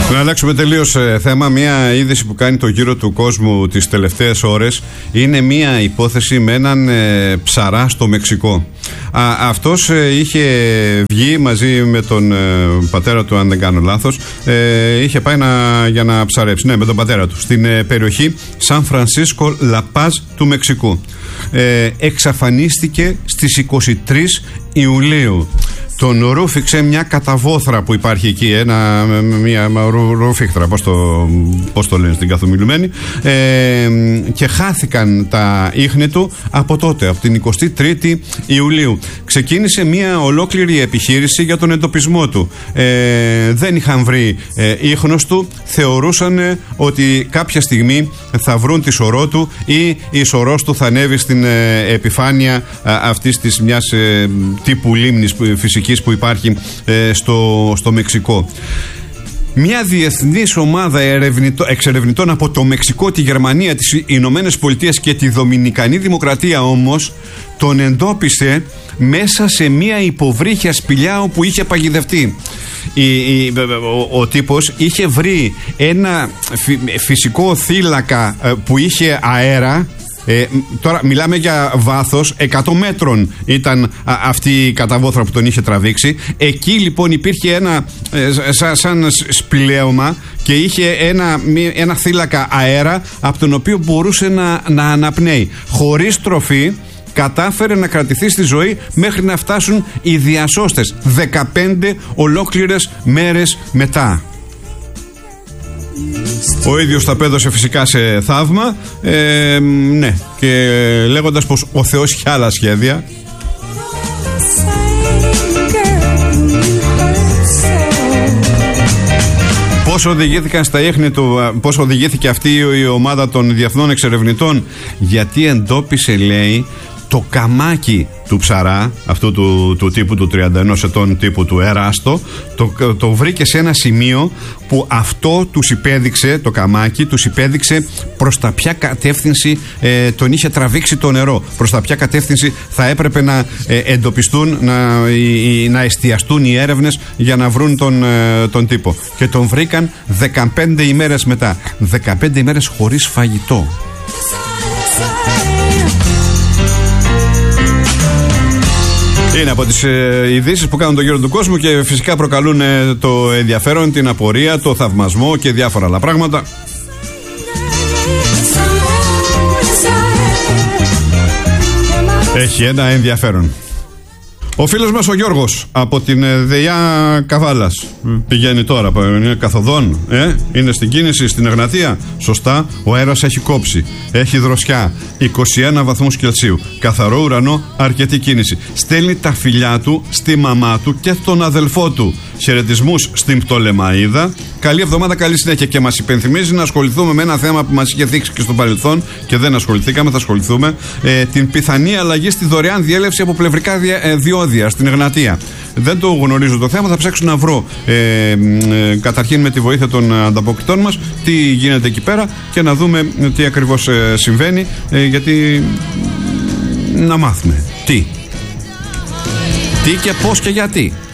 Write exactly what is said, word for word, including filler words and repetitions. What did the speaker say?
Να αλλάξουμε τελείως ε, θέμα. Μια είδηση που κάνει το γύρο του κόσμου τις τελευταίες ώρες είναι μια υπόθεση με έναν ε, ψαρά στο Μεξικό. Α, αυτός ε, είχε βγει μαζί με τον ε, πατέρα του, αν δεν κάνω λάθος, ε, είχε πάει να, για να ψαρέψει, ναι, με τον πατέρα του, στην ε, περιοχή Σαν Φρανσίσκο Λα Πάζ του Μεξικού. Ε, εξαφανίστηκε στις είκοσι τρεις Ιουλίου. Τον ρούφηξε μια καταβόθρα που υπάρχει εκεί, ένα, μια ρου, ρουφίχτρα, πώς το, πώς το λένε στην καθομιλουμένη, ε, και χάθηκαν τα ίχνη του από τότε, από την εικοστή τρίτη Ιουλίου. Ξεκίνησε μια ολόκληρη επιχείρηση για τον εντοπισμό του. Ε, δεν είχαν βρει ε, ίχνος του, θεωρούσαν ότι κάποια στιγμή θα βρουν τη σωρό του ή η σωρός του θα ανέβει στην ε, επιφάνεια ε, αυτής της μιας ε, τύπου λίμνης φυσικής που υπάρχει ε, στο, στο Μεξικό. Μια διεθνής ομάδα ερευνητών, εξερευνητών από το Μεξικό, τη Γερμανία, τις Ηνωμένες Πολιτείες και τη Δομινικανή Δημοκρατία όμως τον εντόπισε μέσα σε μια υποβρύχια σπηλιά όπου είχε παγιδευτεί. Η, η, ο, ο τύπος είχε βρει ένα φυ, φυσικό θύλακα ε, που είχε αέρα. Ε, τώρα μιλάμε για βάθος εκατό μέτρων ήταν α, αυτή η καταβόθρα που τον είχε τραβήξει. Εκεί λοιπόν υπήρχε ένα ε, σαν, σαν σπηλαίωμα και είχε ένα, ένα θύλακα αέρα από τον οποίο μπορούσε να, να αναπνέει. Χωρίς τροφή κατάφερε να κρατηθεί στη ζωή μέχρι να φτάσουν οι διασώστες δεκαπέντε ολόκληρες μέρες μετά. Ο ίδιος τα πέδωσε φυσικά σε θαύμα, ε, ναι, και λέγοντας πως ο Θεός είχε άλλα σχέδια. Πώς οδηγήθηκαν στα ίχνη του, πώς οδηγήθηκε αυτή η ομάδα των διεθνών εξερευνητών? Γιατί εντόπισε, λέει, το καμάκι του ψαρά, αυτού του, του τύπου του τριάντα ένα ετών τύπου του Εράστο, το, το βρήκε σε ένα σημείο που αυτό τους υπέδειξε, το καμάκι τους υπέδειξε προς τα ποια κατεύθυνση ε, τον είχε τραβήξει το νερό, προς τα ποια κατεύθυνση θα έπρεπε να ε, εντοπιστούν, να, ε, να εστιαστούν οι έρευνες για να βρουν τον, ε, τον τύπο. Και τον βρήκαν δεκαπέντε ημέρες μετά, δεκαπέντε ημέρες χωρίς φαγητό. Είναι από τις ε, ειδήσεις που κάνουν τον γύρο του κόσμου και φυσικά προκαλούν ε, το ενδιαφέρον, την απορία, το θαυμασμό και διάφορα άλλα πράγματα. Έχει ένα ενδιαφέρον. Ο φίλος μας ο Γιώργος από την ε, ΔΕΙΑ Καβάλας mm. πηγαίνει τώρα, είναι καθοδόν, ε? είναι στην κίνηση στην Εγνατία. Σωστά, ο αέρας έχει κόψει, έχει δροσιά, είκοσι ένα βαθμούς Κελσίου, καθαρό ουρανό, αρκετή κίνηση. Στέλνει τα φιλιά του στη μαμά του και τον αδελφό του. Χαιρετισμούς στην Πτολεμαΐδα. Καλή εβδομάδα, καλή συνέχεια. Και μας υπενθυμίζει να ασχοληθούμε με ένα θέμα που μας είχε δείξει και στο παρελθόν και δεν ασχοληθήκαμε, θα ασχοληθούμε. Ε, την πιθανή αλλαγή στη δωρεάν διέλευση από πλευρικά δια, ε, διόδια στην Εγνατία. Δεν το γνωρίζω το θέμα, θα ψάξω να βρω ε, ε, καταρχήν με τη βοήθεια των ανταποκριτών μας τι γίνεται εκεί πέρα και να δούμε τι ακριβώς ε, συμβαίνει, ε, γιατί να μάθουμε τι. Τι και πώς και γιατί.